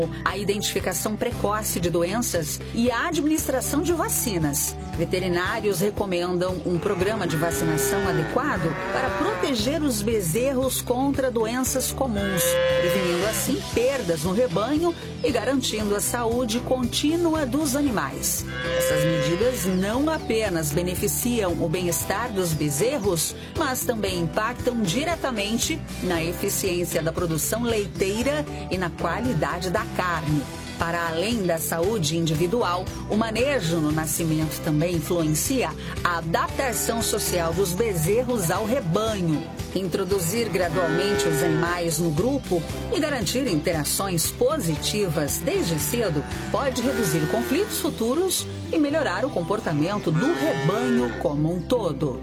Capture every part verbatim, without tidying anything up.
a identificação precoce de doenças e a administração de vacinas. Veterinários recomendam um programa de vacinação adequado para proteger os bezerros contra doenças comuns, prevenindo assim perdas no rebanho e garantindo a saúde contínua dos animais. Essas medidas não apenas beneficiam o bem-estar dos bezerros, mas também impactam diretamente na eficiência da produção leiteira e na qualidade da carne. Para além da saúde individual, o manejo no nascimento também influencia a adaptação social dos bezerros ao rebanho. Introduzir gradualmente os animais no grupo e garantir interações positivas desde cedo pode reduzir conflitos futuros e melhorar o comportamento do rebanho como um todo.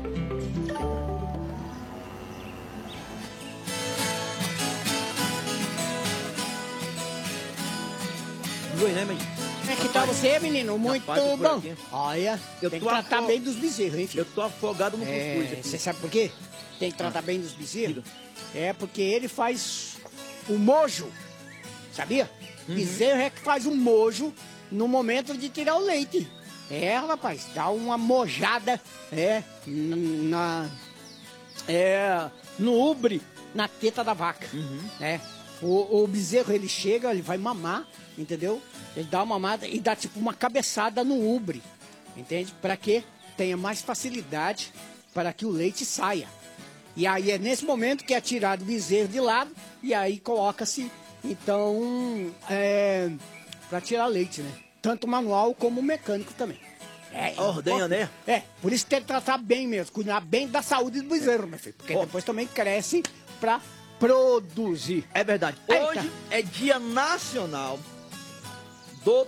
Como é que tá você, menino? Muito bom. Olha, eu tem que tratar afog... bem dos bezerros, hein, filho? Eu tô afogado no é, cuscuz aqui. Você sabe por quê? Tem que tratar bem dos bezerros? É porque ele faz o mojo, sabia? Uhum. Bezerro é que faz o mojo no momento de tirar o leite. É, rapaz, dá uma mojada, é, na... É, no ubre, na teta da vaca, uhum. é. O, o bezerro, ele chega, ele vai mamar, entendeu? Ele dá uma mamada e dá tipo uma cabeçada no ubre, entende? Para que tenha mais facilidade para que o leite saia. E aí é nesse momento que é tirado o bezerro de lado e aí coloca-se, então, é, para tirar leite, né? Tanto manual como mecânico também. É, ordenha, né? É, por isso tem que tratar bem mesmo, cuidar bem da saúde do bezerro, meu filho. Porque oh. depois também cresce para produzir. É verdade. Hoje Eita. é Dia Nacional do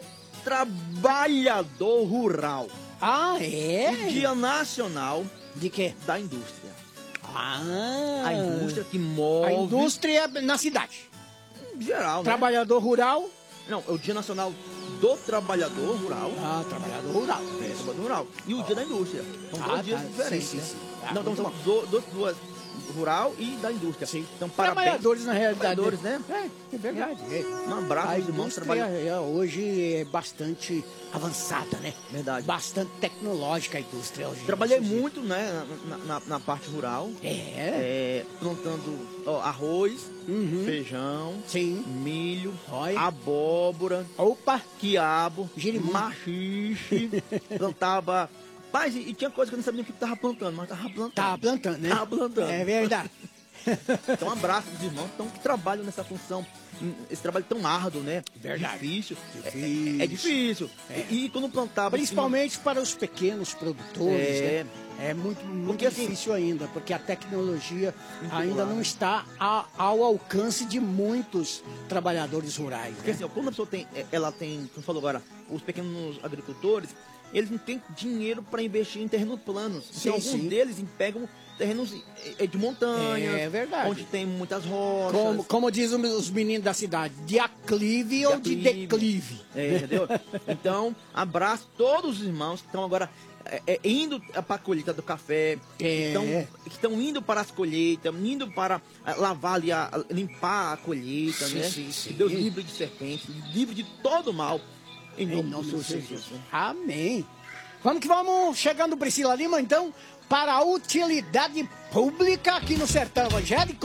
Trabalhador Rural. Ah, é? E Dia Nacional de quê? Da Indústria. Ah. A indústria que move... A indústria na cidade. Em geral, Trabalhador né? rural. Não, é o Dia Nacional do Trabalhador Rural. Ah, Trabalhador Rural. É, Trabalhador Rural. E o Dia da Indústria. São ah, dois dias tá. diferentes, sim, sim, sim. né? Ah, não, estamos falando do, do, duas... rural e da indústria. Sim. Então, trabalhadores na realidade. Trabalhadores, né? É, é verdade. É. Um abraço aos irmãos trabalhadores. Hoje é bastante avançada, né? Verdade. Bastante tecnológica a indústria hoje. Trabalhei muito, né, na, na, na parte rural. É. é plantando ó, arroz, uhum. feijão, sim. milho, Olha. abóbora, opa, quiabo, girimum, machixe, plantava... Mas, e, e tinha coisa que eu não sabia o que tava plantando, mas tava plantando. Tava plantando, né? Tava plantando. É verdade. Então, um abraço dos irmãos então, que trabalham nessa função, esse trabalho tão árduo, né? Verdade. Difícil. Difícil. É, é difícil. É. E, e quando plantava... Principalmente assim, para os pequenos produtores, é, né? É muito, muito porque, difícil assim, ainda, porque a tecnologia ainda não está a, ao alcance de muitos trabalhadores rurais. Porque né? assim, quando a pessoa tem, ela tem, como falou agora, os pequenos agricultores, eles não têm dinheiro para investir em terrenos planos. Sim, então, alguns sim. deles pegam terrenos de montanha, é verdade. onde tem muitas rochas. Como, como dizem os meninos da cidade, de aclive de ou aclive. de declive. É, entendeu? Então, abraço todos os irmãos que estão agora é, é, indo para a colheita do café, é. que estão indo para as colheitas, indo para lavar ali, a, a, limpar a colheita, sim, né? Sim, sim. Deus livre de serpentes, livre de todo mal. Em nome, em nome do Senhor Jesus. Jesus. Amém. Vamos que vamos, chegando Priscila Lima, então, para a utilidade pública aqui no Sertão Evangélico.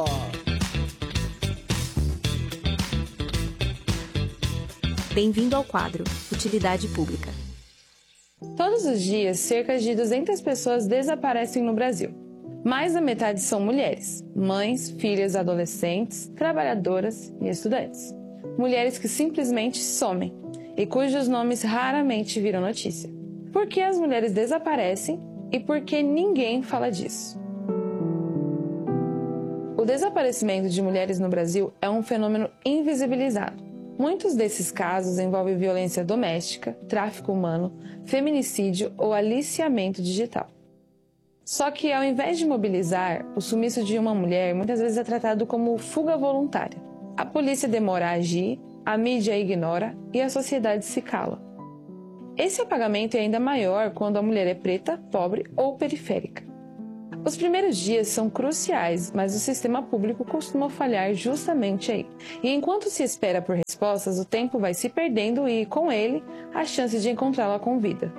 Bem-vindo ao quadro Utilidade Pública. Todos os dias, cerca de duzentas pessoas desaparecem no Brasil. Mais da metade são mulheres, mães, filhas, adolescentes, trabalhadoras e estudantes. Mulheres que simplesmente somem e cujos nomes raramente viram notícia. Por que as mulheres desaparecem e por que ninguém fala disso? O desaparecimento de mulheres no Brasil é um fenômeno invisibilizado. Muitos desses casos envolvem violência doméstica, tráfico humano, feminicídio ou aliciamento digital. Só que, ao invés de mobilizar, o sumiço de uma mulher muitas vezes é tratado como fuga voluntária. A polícia demora a agir, a mídia ignora e a sociedade se cala. Esse apagamento é ainda maior quando a mulher é preta, pobre ou periférica. Os primeiros dias são cruciais, mas o sistema público costuma falhar justamente aí. E enquanto se espera por respostas, o tempo vai se perdendo e, com ele, a chance de encontrá-la com vida.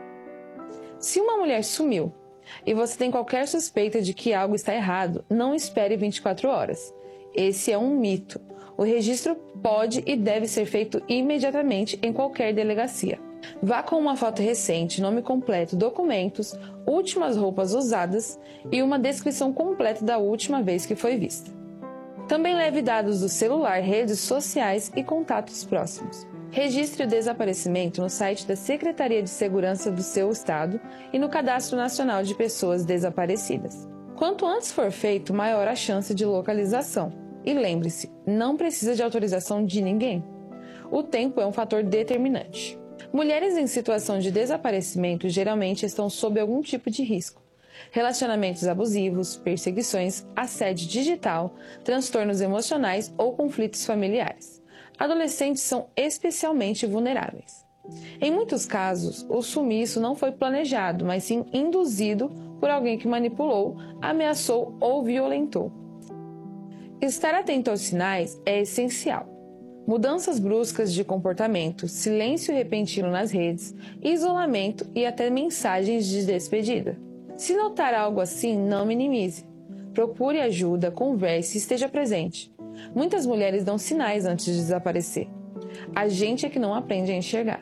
Se uma mulher sumiu e você tem qualquer suspeita de que algo está errado, não espere vinte e quatro horas. Esse é um mito. O registro pode e deve ser feito imediatamente em qualquer delegacia. Vá com uma foto recente, nome completo, documentos, últimas roupas usadas e uma descrição completa da última vez que foi vista. Também leve dados do celular, redes sociais e contatos próximos. Registre o desaparecimento no site da Secretaria de Segurança do seu estado e no Cadastro Nacional de Pessoas Desaparecidas. Quanto antes for feito, maior a chance de localização. E lembre-se, não precisa de autorização de ninguém. O tempo é um fator determinante. Mulheres em situação de desaparecimento geralmente estão sob algum tipo de risco. Relacionamentos abusivos, perseguições, assédio digital, transtornos emocionais ou conflitos familiares. Adolescentes são especialmente vulneráveis. Em muitos casos, o sumiço não foi planejado, mas sim induzido por alguém que manipulou, ameaçou ou violentou. Estar atento aos sinais é essencial. Mudanças bruscas de comportamento, silêncio repentino nas redes, isolamento e até mensagens de despedida. Se notar algo assim, não minimize. Procure ajuda, converse e esteja presente. Muitas mulheres dão sinais antes de desaparecer. A gente é que não aprende a enxergar.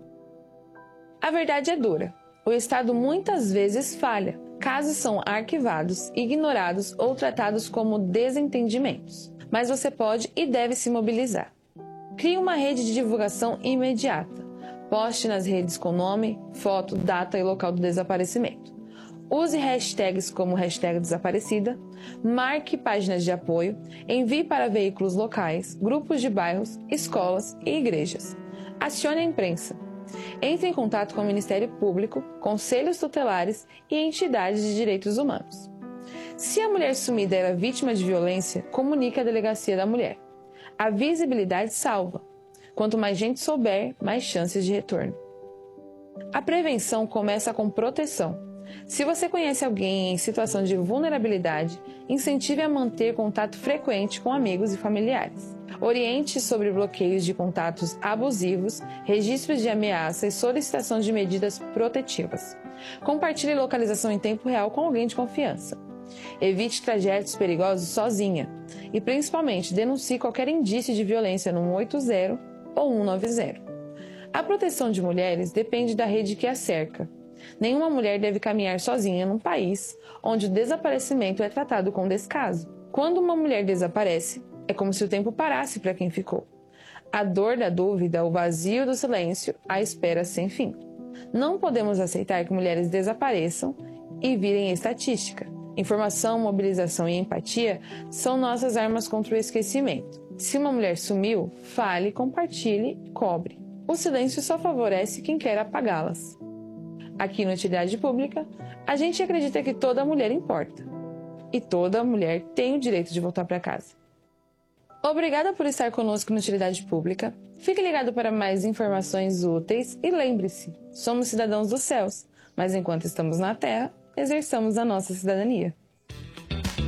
A verdade é dura. O Estado muitas vezes falha. Casos são arquivados, ignorados ou tratados como desentendimentos. Mas você pode e deve se mobilizar. Crie uma rede de divulgação imediata. Poste nas redes com nome, foto, data e local do desaparecimento. Use hashtags como hashtag desaparecida, marque páginas de apoio, envie para veículos locais, grupos de bairros, escolas e igrejas. Acione a imprensa. Entre em contato com o Ministério Público, conselhos tutelares e entidades de direitos humanos. Se a mulher sumida era vítima de violência, comunique à Delegacia da Mulher. A visibilidade salva. Quanto mais gente souber, mais chances de retorno. A prevenção começa com proteção. Se você conhece alguém em situação de vulnerabilidade, incentive a manter contato frequente com amigos e familiares. Oriente sobre bloqueios de contatos abusivos, registros de ameaça e solicitação de medidas protetivas. Compartilhe localização em tempo real com alguém de confiança. Evite trajetos perigosos sozinha e, principalmente, denuncie qualquer indício de violência no um oito zero ou um nove zero. A proteção de mulheres depende da rede que a cerca. Nenhuma mulher deve caminhar sozinha num país onde o desaparecimento é tratado com descaso. Quando uma mulher desaparece, é como se o tempo parasse para quem ficou. A dor da dúvida, o vazio do silêncio, a espera sem fim. Não podemos aceitar que mulheres desapareçam e virem estatística. Informação, mobilização e empatia são nossas armas contra o esquecimento. Se uma mulher sumiu, fale, compartilhe, cobre. O silêncio só favorece quem quer apagá-las. Aqui no Utilidade Pública, a gente acredita que toda mulher importa. E toda mulher tem o direito de voltar para casa. Obrigada por estar conosco no Utilidade Pública. Fique ligado para mais informações úteis e lembre-se, somos cidadãos dos céus, mas enquanto estamos na Terra, exerçamos a nossa cidadania.